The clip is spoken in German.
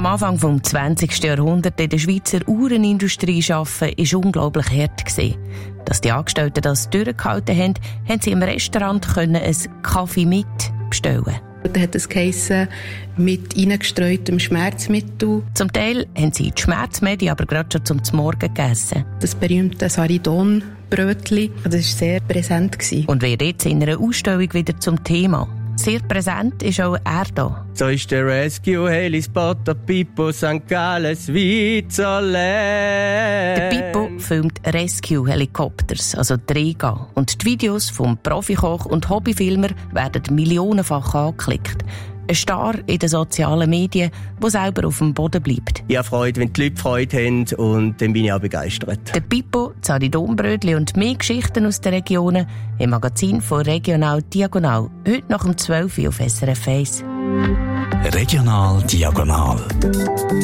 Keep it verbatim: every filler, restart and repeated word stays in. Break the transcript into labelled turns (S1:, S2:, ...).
S1: Am Anfang des zwanzigsten Jahrhunderts in der Schweizer Uhrenindustrie arbeiten, war unglaublich hart. Dass die Angestellten das durchgehalten haben, haben sie im Restaurant einen Kaffee mit bestellen.
S2: Da hat es geheissen, mit reingestreutem Schmerzmittel.
S1: Zum Teil haben sie die Schmerzmedi aber gerade schon zum Morgen gegessen.
S2: Das berühmte Saridon-Brötchen, das war sehr präsent.
S1: Und wird jetzt in einer Ausstellung wieder zum Thema. Sehr präsent ist auch er da.
S3: So ist der Rescue Helispot Pippo Sankt Gallen Switzerland.
S1: Der Pippo filmt Rescue Helicopters, also Träger. Und die Videos vom Profikoch und Hobbyfilmer werden millionenfach angeklickt. Ein Star in den sozialen Medien, der selber auf dem Boden bleibt.
S3: Ich habe Freude, wenn die Leute Freude haben, und dann bin ich auch begeistert.
S1: Der Pippo, Zaridonbrötli und mehr Geschichten aus den Regionen im Magazin von Regional Diagonal. Heute nach um zwölf Uhr auf S R F eins.
S4: Regional Diagonal.